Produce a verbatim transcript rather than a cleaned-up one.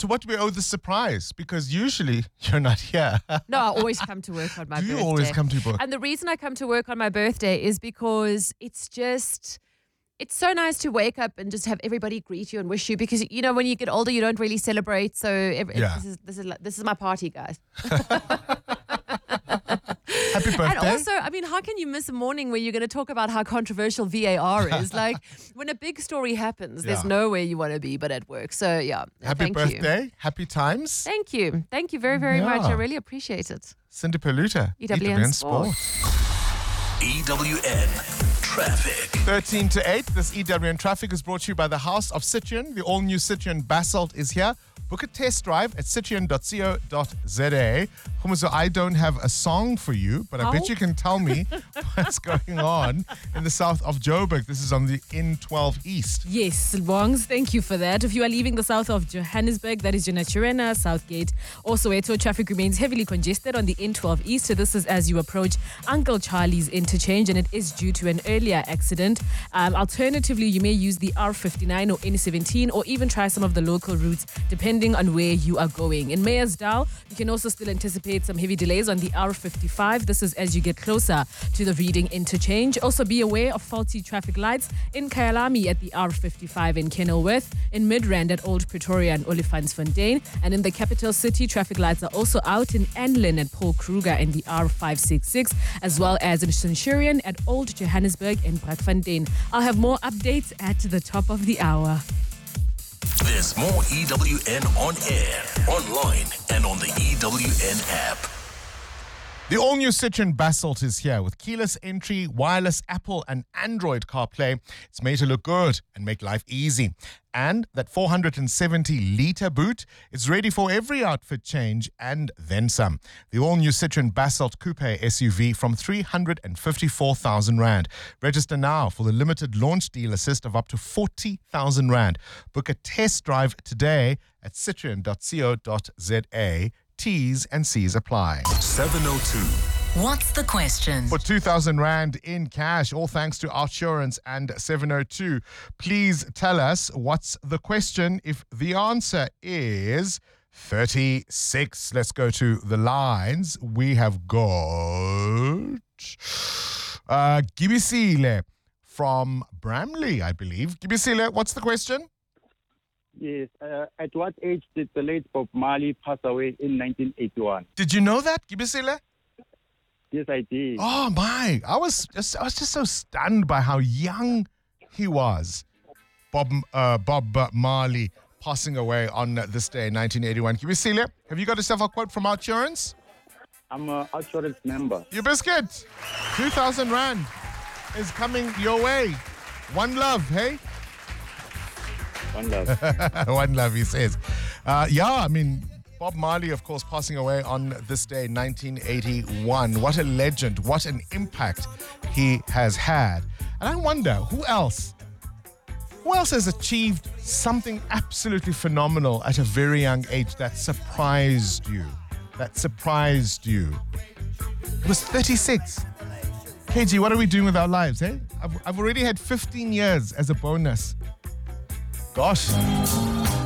to what do we owe the surprise? Because usually you're not here. No, I always come to work on my Do birthday. you always come to work? And the reason I come to work on my birthday is because it's just, it's so nice to wake up and just have everybody greet you and wish you, because, you know, when you get older, you don't really celebrate. So every, Yeah. this is this is this is my party, guys. Happy birthday. And also, I mean, how can you miss a morning where you're going to talk about how controversial V A R is? Like, when a big story happens, there's Yeah. nowhere you want to be but at work. So, yeah, Happy thank birthday. you. Happy times. Thank you. Thank you very, very much. I Yeah. really appreciate it. Cindy Peluta. E W N Sport. E W N Traffic. thirteen to eight. This E W N Traffic is brought to you by the House of Citroen. The all-new Citroen Basalt is here. Book a test drive at citroen dot co dot za. Khumuzo, I don't have a song for you, but I bet Oh. you can tell me what's going on in the south of Joburg. This is on the N twelve East. Yes, Bongs, thank you for that. If you are leaving the south of Johannesburg, that is Jonachurena, Southgate, or Soweto, traffic remains heavily congested on the N twelve East. So this is as you approach Uncle Charlie's interchange, and it is due to an earlier accident. Um, alternatively, you may use the R fifty-nine or N seventeen, or even try some of the local routes, depending on where you are going. In Meyersdal, you can also still anticipate some heavy delays on the R fifty-five. This is as you get closer to the Reading interchange. Also be aware of faulty traffic lights in Kyalami at the R fifty-five in Kenilworth, in Midrand at Old Pretoria and Olifantsfontein, and in the capital city, traffic lights are also out in Anlin at Paul Kruger in the R five sixty-six, as well as in Centurion at Old Johannesburg and Brakfontein. I'll have more updates at the top of the hour. There's more E W N on air, online, and on the E W N app. The all-new Citroen Basalt is here with keyless entry, wireless Apple and Android CarPlay. It's made to look good and make life easy. And that four hundred seventy litre boot is ready for every outfit change and then some. The all-new Citroen Basalt Coupe S U V from three hundred fifty-four thousand rand. Register now for the limited launch deal assist of up to forty thousand rand. Book a test drive today at citroen dot co dot za. T's and C's apply. seven oh two. What's the question? For two thousand rand in cash, all thanks to Outsurance and seven oh two. Please tell us what's the question. If the answer is thirty-six, let's go to the lines. We have got uh, Gibisile from Bramley, I believe. Gibisile, what's the question? Yes. Uh, at what age did the late Bob Marley pass away in nineteen eighty-one? Did you know that, Gibisile? Yes, I did. Oh my! I was just, I was just so stunned by how young he was. Bob, uh, Bob Marley passing away on this day in nineteen eighty-one. Gibisile, have you got yourself a quote from Outsurance? I'm an Outsurance member. You biscuit. Two thousand rand is coming your way. One love, hey. One love. One love, he says. Uh, yeah, I mean, Bob Marley, of course, passing away on this day, nineteen eighty-one. What a legend. What an impact he has had. And I wonder, who else? Who else has achieved something absolutely phenomenal at a very young age that surprised you? That surprised you. It was thirty-six. K G, what are we doing with our lives, eh? I've, I've already had fifteen years as a bonus. Gosh.